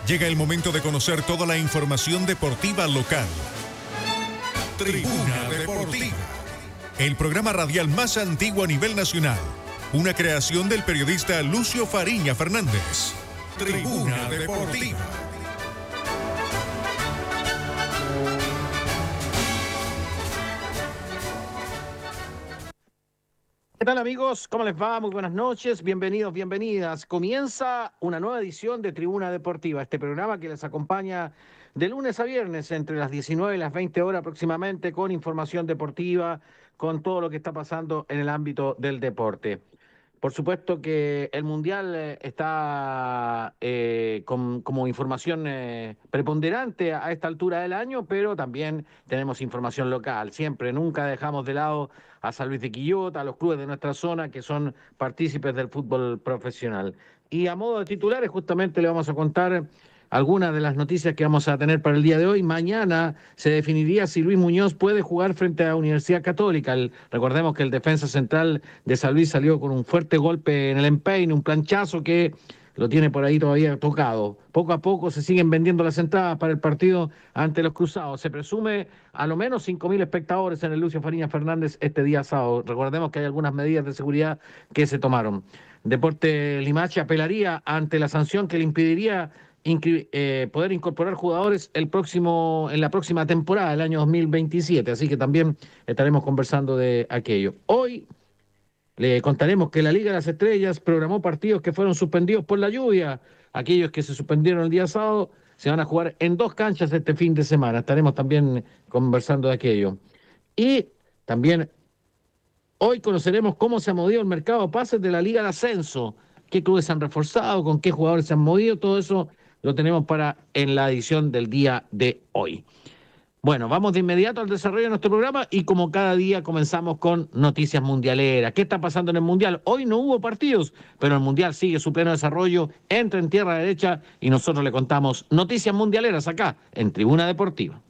Llega el momento de conocer toda la información deportiva local. Tribuna Deportiva, el programa radial más antiguo a nivel nacional. Una creación del periodista Lucio Fariña Fernández. Tribuna Deportiva. ¿Qué tal, amigos? ¿Cómo les va? Muy buenas noches, bienvenidos, bienvenidas. Comienza una nueva edición de Tribuna Deportiva, este programa que les acompaña de lunes a viernes entre las 19 y las 20 horas aproximadamente, con información deportiva, con todo lo que está pasando en el ámbito del deporte. Por supuesto que el Mundial está como información preponderante a esta altura del año, pero también tenemos información local. Siempre, nunca dejamos de lado a San Luis de Quillota, a los clubes de nuestra zona que son partícipes del fútbol profesional. Y a modo de titulares, justamente le vamos a contar algunas de las noticias que vamos a tener para el día de hoy. Mañana se definiría si Luis Muñoz puede jugar frente a la Universidad Católica. Recordemos que el defensa central de San Luis salió con un fuerte golpe en el empeine, un planchazo que lo tiene por ahí todavía tocado. Poco a poco se siguen vendiendo las entradas para el partido ante los Cruzados. Se presume a lo menos 5.000 espectadores en el Lucio Fariña Fernández este día sábado. Recordemos que hay algunas medidas de seguridad que se tomaron. Deporte Limache apelaría ante la sanción que le impediría poder incorporar jugadores en la próxima temporada, el año 2027. Así que también estaremos conversando de aquello. Hoy le contaremos que la Liga de las Estrellas programó partidos que fueron suspendidos por la lluvia. Aquellos que se suspendieron el día sábado se van a jugar en 2 canchas este fin de semana. Estaremos también conversando de aquello. Y también hoy conoceremos cómo se ha movido el mercado de pases de la Liga de Ascenso. Qué clubes se han reforzado, con qué jugadores se han movido, todo eso lo tenemos en la edición del día de hoy. Bueno, vamos de inmediato al desarrollo de nuestro programa y como cada día comenzamos con noticias mundialeras. ¿Qué está pasando en el Mundial? Hoy no hubo partidos, pero el Mundial sigue su pleno desarrollo, entra en tierra derecha y nosotros le contamos noticias mundialeras acá en Tribuna Deportiva.